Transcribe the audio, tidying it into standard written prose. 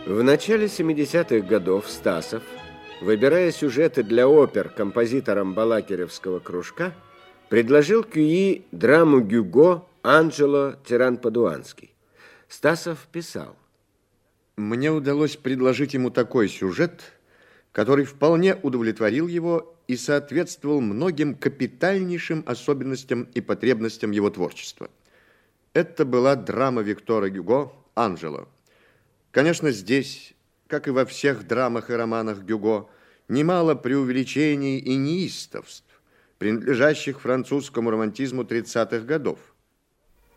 В начале 70-х годов Стасов, выбирая сюжеты для опер композитором Балакиревского кружка, предложил Кюи драму Гюго «Анджело Тиран-Падуанский». Стасов писал: «Мне удалось предложить ему такой сюжет, который вполне удовлетворил его и соответствовал многим капитальнейшим особенностям и потребностям его творчества. Это была драма Виктора Гюго «Анджело». Конечно, здесь, как и во всех драмах и романах Гюго, немало преувеличений и неистовств, принадлежащих французскому романтизму 30-х годов.